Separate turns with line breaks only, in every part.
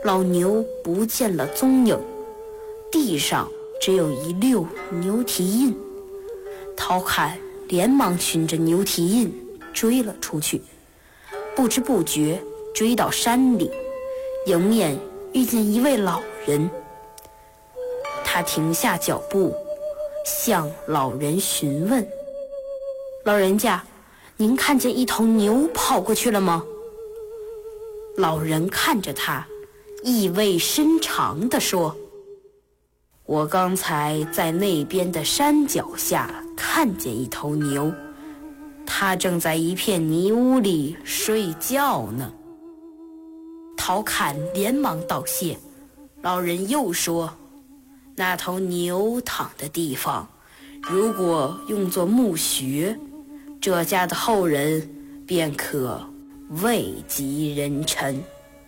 老牛不见了踪影，地上只有一溜牛蹄印。陶侃连忙循着牛蹄印追了出去，不知不觉追到山里，迎面遇见一位老人。他停下脚步，向老人询问：“老人家，您看见一头牛跑过去了吗？”老人看着他，意味深长地说：“我刚才在那边的山脚下看见一头牛，它正在一片泥屋里睡觉呢。”陶侃连忙道谢。老人又说：“那头牛躺的地方，如果用作墓穴，这家的后人便可位极人臣。”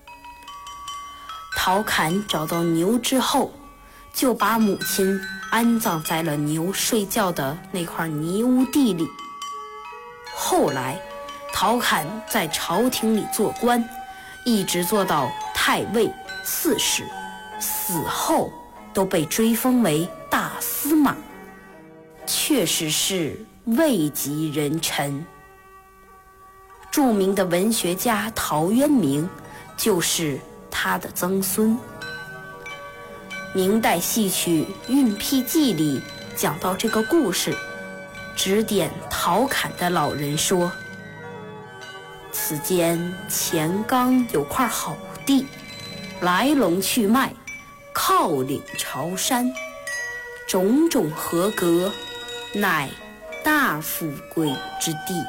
陶侃找到牛之后，就把母亲安葬在了牛睡觉的那块泥屋地里。后来陶侃在朝廷里做官，一直做到太尉、刺史，死后都被追封为大司马，确实是位极人臣。著名的文学家陶渊明就是他的曾孙。明代戏曲《运辟记》里讲到这个故事，指点陶侃的老人说：“此间前刚有块好地，来龙去脉，靠岭朝山，种种合格，乃大富贵之地。”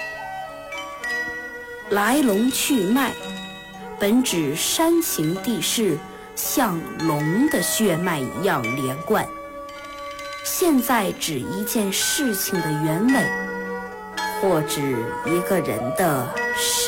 来龙去脉本指山形地势像龙的血脉一样连贯，现在指一件事情的原委，或指一个人的